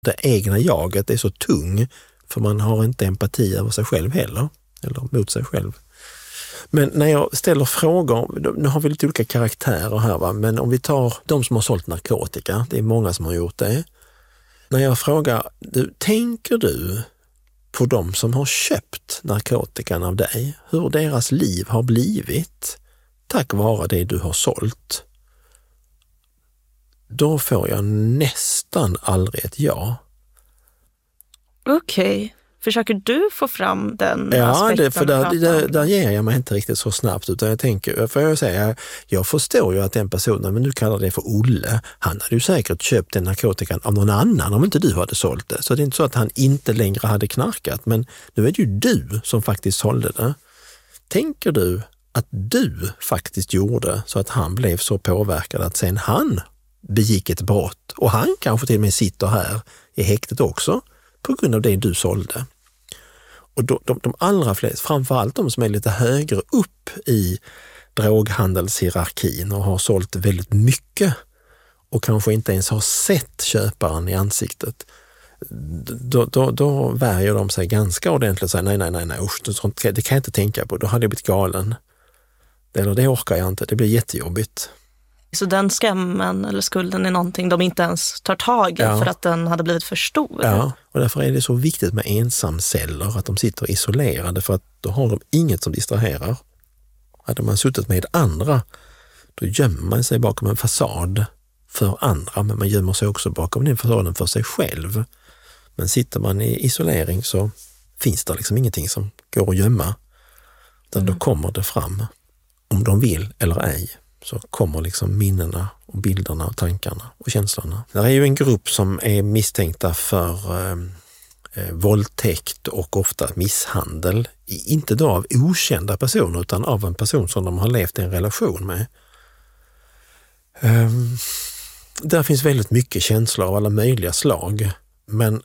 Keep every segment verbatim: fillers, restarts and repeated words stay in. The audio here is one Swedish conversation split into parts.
Det egna jaget är så tung för man har inte empati över sig själv heller, eller mot sig själv. Men när jag ställer frågor, nu har vi lite olika karaktärer här va, men om vi tar de som har sålt narkotika, det är många som har gjort det. När jag frågar, du, tänker du på de som har köpt narkotikan av dig, hur deras liv har blivit tack vare det du har sålt? Då får jag nästan aldrig ett ja. Okej. Okay. Försöker du få fram den ja, aspekten? Ja, för där, där, där ger jag mig inte riktigt så snabbt, utan jag tänker, för jag säga, jag förstår ju att den personen, men du kallar det för Olle, han hade ju säkert köpt den narkotikan av någon annan om inte du hade sålt det. Så det är inte så att han inte längre hade knarkat, men nu är det ju du som faktiskt sålde det. Tänker du att du faktiskt gjorde så att han blev så påverkad att sen han begick ett brott och han kanske till och med sitter här i häktet också på grund av det du sålde? Och de, de, de allra flesta, framförallt de som är lite högre upp i droghandelshierarkin och har sålt väldigt mycket och kanske inte ens har sett köparen i ansiktet, då, då, då värjer de sig ganska ordentligt och säger nej, nej, nej, nej, usch, sånt, det kan jag inte tänka på, då hade jag blivit galen. Eller det orkar jag inte, det blir jättejobbigt. Så den skammen eller skulden är någonting de inte ens tar tag i, ja, för att den hade blivit för stor. Ja, och därför är det så viktigt med ensamceller, att de sitter isolerade, för att då har de inget som distraherar. Hade man suttit med andra, då gömmer man sig bakom en fasad för andra, men man gömmer sig också bakom den fasaden för sig själv. Men sitter man i isolering så finns det liksom ingenting som går att gömma. Utan mm. då kommer det fram, om de vill eller ej. Så kommer liksom minnena och bilderna och tankarna och känslorna. Det är ju en grupp som är misstänkta för eh, eh, våldtäkt och ofta misshandel. Inte då av okända personer utan av en person som de har levt i en relation med. Eh, där finns väldigt mycket känslor av alla möjliga slag. Men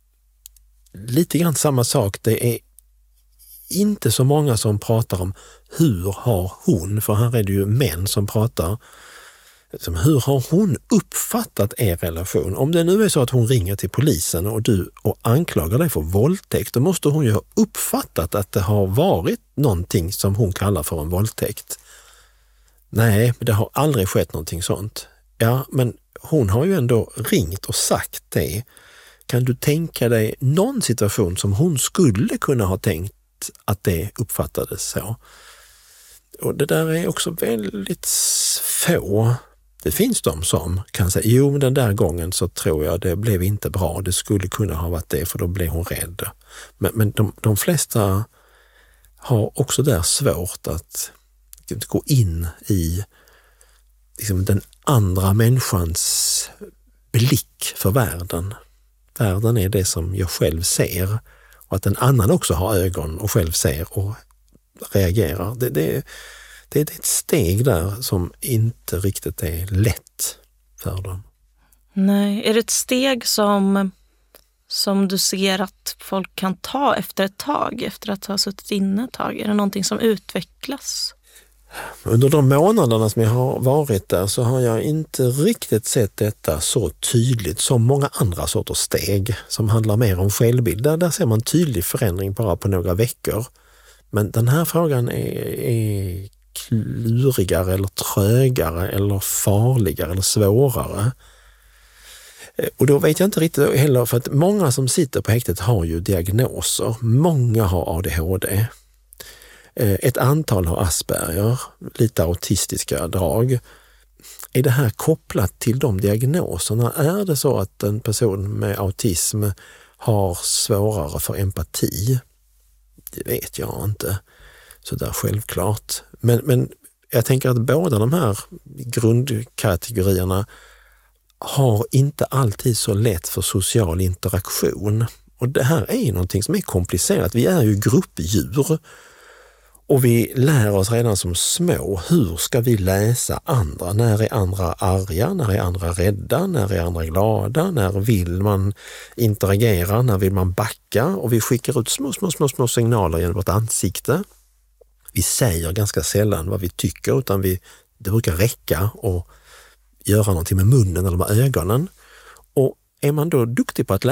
lite grann samma sak, det är inte så många som pratar om hur har hon, för här är det ju män som pratar, hur har hon uppfattat er relation? Om det nu är så att hon ringer till polisen och du och anklagar dig för våldtäkt, då måste hon ju ha uppfattat att det har varit någonting som hon kallar för en våldtäkt. Nej, det har aldrig skett någonting sånt. Ja, men hon har ju ändå ringt och sagt det. Kan du tänka dig någon situation som hon skulle kunna ha tänkt att det uppfattades så? Och det där är också väldigt få. Det finns de som kan säga, jo men den där gången så tror jag det blev inte bra. Det skulle kunna ha varit det, för då blev hon rädd. Men, men de, de flesta har också där svårt att gå in i liksom, den andra människans blick för världen. Världen är det som jag själv ser. Och att en annan också har ögon och själv ser och reagerar. Det, det, det är ett steg där som inte riktigt är lätt för dem. Nej, är det ett steg som, som du ser att folk kan ta efter ett tag, efter att ha suttit inne ett tag? Är det någonting som utvecklas? Under de månaderna som jag har varit där så har jag inte riktigt sett detta så tydligt som många andra sorters steg som handlar mer om självbild. Där, där ser man tydlig förändring bara på några veckor. Men den här frågan är, är klurigare eller trögare eller farligare eller svårare. Och då vet jag inte riktigt heller, för att många som sitter på häktet har ju diagnoser. Många har A D H D. Ett antal har Asperger, lite autistiska drag. Är det här kopplat till de diagnoserna? Är det så att en person med autism har svårare för empati? Det vet jag inte så där självklart. Men, men jag tänker att båda de här grundkategorierna har inte alltid så lätt för social interaktion. Och det här är ju någonting som är komplicerat. Vi är ju gruppdjur. Och vi lär oss redan som små, hur ska vi läsa andra? När är andra arga? När är andra rädda? När är andra glada? När vill man interagera? När vill man backa? Och vi skickar ut små, små, små, små signaler genom vårt ansikte. Vi säger ganska sällan vad vi tycker, utan vi, det brukar räcka att göra någonting med munnen eller med ögonen. Och är man då duktig på att